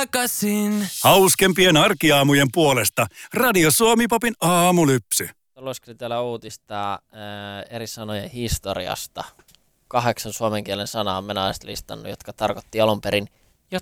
takaisin. Hauskempien arkiaamujen puolesta Radio Suomi-popin aamulypsy. Lueskelin täällä uutista eri sanojen historiasta. 8 suomen kielen sanaa on Venäjästä listannut, jotka tarkoitti alun perin